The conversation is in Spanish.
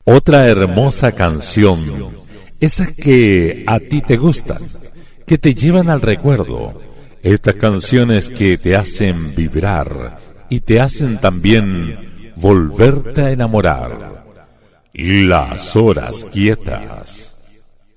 Otra hermosa canción, esas que a ti te gustan, que te llevan al recuerdo, estas canciones que te hacen vibrar y te hacen también volverte a enamorar. Las horas quietas.